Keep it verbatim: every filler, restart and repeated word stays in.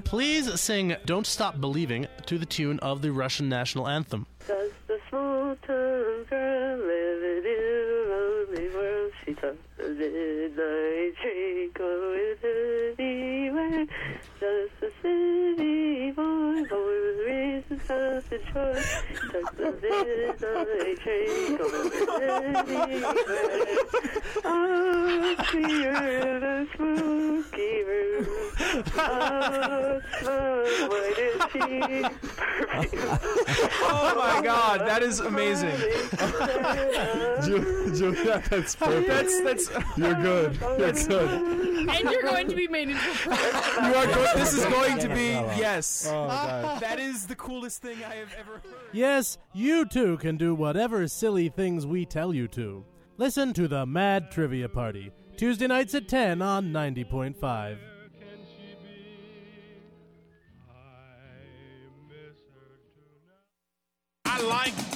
Please sing Don't Stop Believing to the tune of the Russian national anthem. Does the small town girl live in a lonely world? She does the midnight train going anywhere. Does the city boy, boy with reasons of the choice? Does the midnight train going anywhere? Oh, clear the spooky room. Oh, small white and Oh my God, that is amazing. Julia, that's perfect. That's that's. You're good. You're good. And you're going to be made into a pro. You are go- this is going to be yes. Oh, God. That is the coolest thing I have ever heard. Yes, you too can do whatever silly things we tell you to. Listen to the Mad Trivia Party, Tuesday nights at ten on ninety point five. I like